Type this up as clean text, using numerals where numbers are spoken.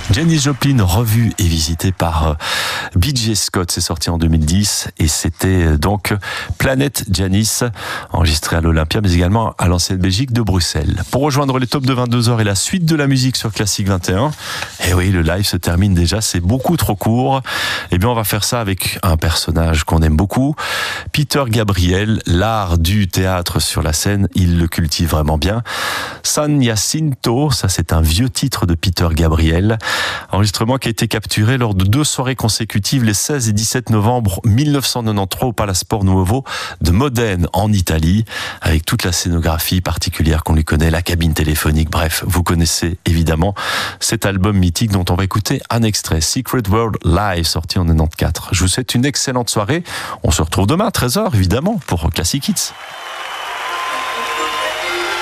Janis Joplin, revue et visitée par B.J. Scott, c'est sorti en 2010 et c'était donc Planète Janis, enregistré à l'Olympia mais également à l'ancienne Belgique de Bruxelles. Pour rejoindre les tops de 22h et la suite de la musique sur Classique 21, et oui, le live se termine déjà, c'est beaucoup trop court. Eh bien, on va faire ça avec un personnage qu'on aime beaucoup, Peter Gabriel, l'art du théâtre sur la scène, il le cultive vraiment bien. San Jacinto, ça c'est un vieux titre de Peter Gabriel, enregistrement qui a été capturé lors de 2 soirées consécutives les 16 et 17 novembre 1993 au Palasport Nuovo de Modène en Italie, avec toute la scénographie particulière qu'on lui connaît, la cabine téléphonique, bref, vous connaissez évidemment cet album mythique dont on va écouter un extrait, Secret World Live, sorti en 94. Je vous souhaite une excellente soirée, on se retrouve demain 13h évidemment pour Classic Hits.